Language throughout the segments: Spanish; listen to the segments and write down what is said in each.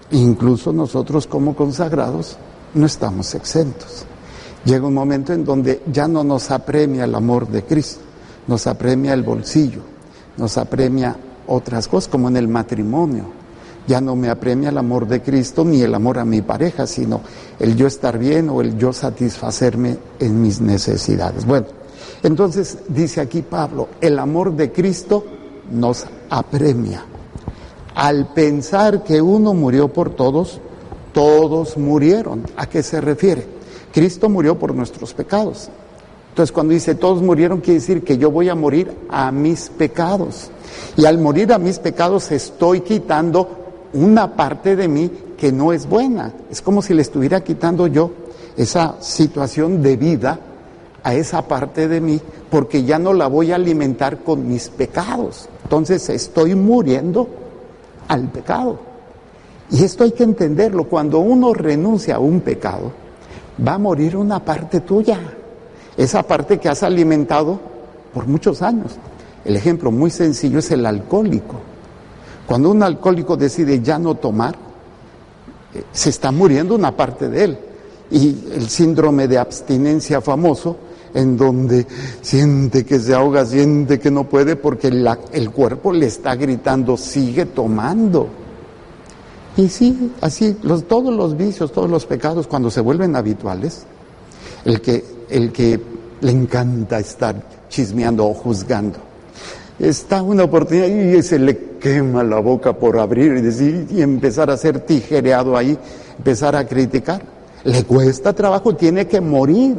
Incluso nosotros como consagrados no estamos exentos. Llega un momento en donde ya no nos apremia el amor de Cristo, nos apremia el bolsillo, nos apremia otras cosas, como en el matrimonio. Ya no me apremia el amor de Cristo ni el amor a mi pareja, sino el yo estar bien o el yo satisfacerme en mis necesidades. Bueno, entonces dice aquí Pablo, el amor de Cristo nos apremia. Al pensar que uno murió por todos, todos murieron. ¿A qué se refiere? Cristo murió por nuestros pecados. Entonces cuando dice todos murieron, quiere decir que yo voy a morir a mis pecados. Y al morir a mis pecados estoy quitando una parte de mí que no es buena. Es como si le estuviera quitando yo esa situación de vida a esa parte de mí, porque ya no la voy a alimentar con mis pecados. Entonces estoy muriendo al pecado. Y esto hay que entenderlo. Cuando uno renuncia a un pecado, va a morir una parte tuya, esa parte que has alimentado por muchos años. El ejemplo muy sencillo es el alcohólico. Cuando un alcohólico decide ya no tomar, se está muriendo una parte de él. Y el síndrome de abstinencia famoso, en donde siente que se ahoga, siente que no puede, porque el cuerpo le está gritando, sigue tomando. Y sí, así, todos los vicios, todos los pecados, cuando se vuelven habituales, el que le encanta estar chismeando o juzgando, está una oportunidad y se le quema la boca por abrir y decir, y empezar a ser tijereado ahí, empezar a criticar. Le cuesta trabajo, tiene que morir.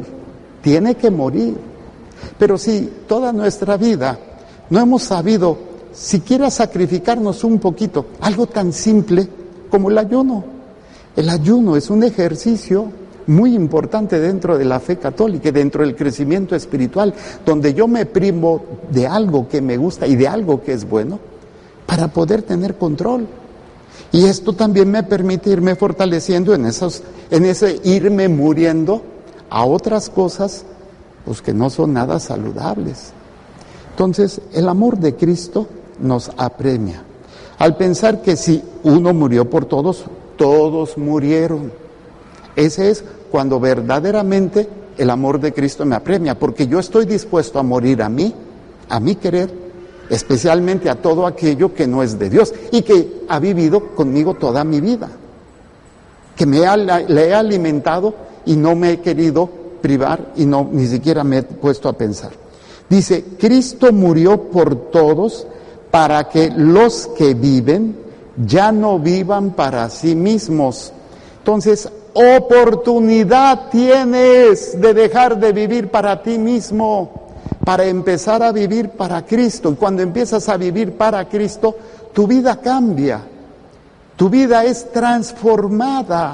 Pero si toda nuestra vida no hemos sabido siquiera sacrificarnos un poquito, algo tan simple como el ayuno. El ayuno es un ejercicio muy importante dentro de la fe católica y dentro del crecimiento espiritual, donde yo me privo de algo que me gusta y de algo que es bueno para poder tener control. Y esto también me permite irme fortaleciendo en ese irme muriendo a otras cosas pues que no son nada saludables. Entonces, el amor de Cristo nos apremia. Al pensar que si uno murió por todos, todos murieron. Ese es cuando verdaderamente el amor de Cristo me apremia, porque yo estoy dispuesto a morir a mí querer, especialmente a todo aquello que no es de Dios y que ha vivido conmigo toda mi vida, que le he alimentado y no me he querido privar y ni siquiera me he puesto a pensar. Dice, Cristo murió por todos para que los que viven ya no vivan para sí mismos. Entonces, oportunidad tienes de dejar de vivir para ti mismo, para empezar a vivir para Cristo. Y cuando empiezas a vivir para Cristo, tu vida cambia, tu vida es transformada,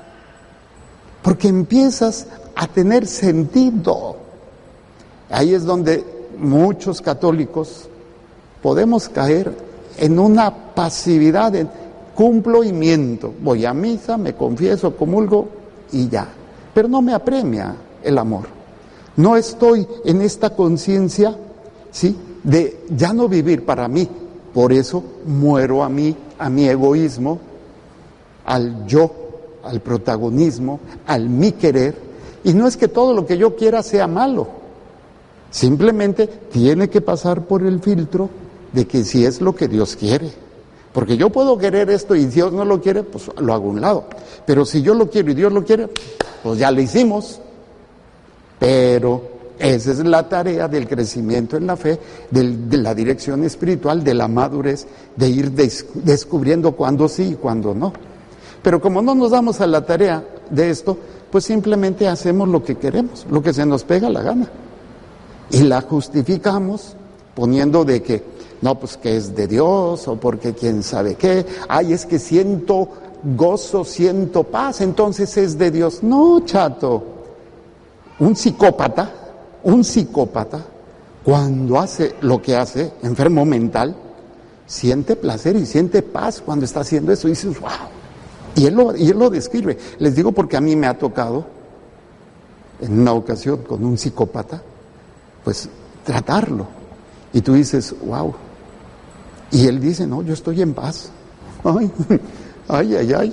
porque empiezas a tener sentido. Ahí es donde muchos católicos podemos caer en una pasividad, cumplo y miento, voy a misa, me confieso, comulgo y ya, pero no me apremia el amor. No estoy en esta conciencia, ¿sí?, de ya no vivir para mí. Por eso muero a mi egoísmo, al yo, al protagonismo, al mi querer. Y no es que todo lo que yo quiera sea malo, simplemente tiene que pasar por el filtro de que si es lo que Dios quiere. Porque yo puedo querer esto y Dios no lo quiere, pues lo hago a un lado. Pero si yo lo quiero y Dios lo quiere, pues ya lo hicimos. Pero esa es la tarea del crecimiento en la fe, de la dirección espiritual, de la madurez, de ir descubriendo cuándo sí y cuándo no. Pero como no nos damos a la tarea de esto, pues simplemente hacemos lo que queremos, lo que se nos pega la gana. Y la justificamos poniendo de que, no, pues que es de Dios, o porque quién sabe qué. Ay, es que siento gozo, siento paz, entonces es de Dios. No, chato. Un psicópata, cuando hace lo que hace, enfermo mental, siente placer y siente paz cuando está haciendo eso. Y dices, wow. Y él lo describe. Les digo porque a mí me ha tocado, en una ocasión, con un psicópata, pues tratarlo. Y tú dices, wow. Y él dice, no, yo estoy en paz. Ay, ay, ay, ay.